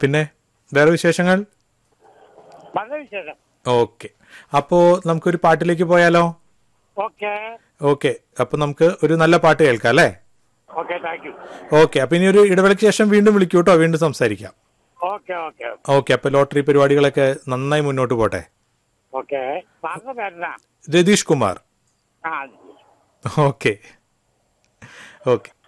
പിന്നെ വേറെ വിശേഷങ്ങൾ? വളരെ വിശേഷം. ഓക്കെ, അപ്പോൾ നമുക്കൊരു പാട്ടിലേക്ക് പോയാലോ? ഓക്കെ ഓക്കെ, അപ്പോൾ നമുക്ക് ഒരു നല്ല പാട്ട് കേൾക്കാം അല്ലേ? Okay, thank you. ഓക്കെ, അപ്പോൾ ഇനി ഒരു ഇടവേളയ്ക്ക് ശേഷം വീണ്ടും വിളിക്കൂ കേട്ടോ, വീണ്ടും സംസാരിക്കാം. ഓക്കെ ഓക്കെ ഓക്കെ, അപ്പോൾ ലോട്ടറി പരിപാടികളൊക്കെ നന്നായി മുന്നോട്ട് പോട്ടെ. ഓക്കെ. സാറിന്റെ പേരെന്താ? രതീഷ് കുമാർ. ആ, ഓക്കെ ഓക്കെ.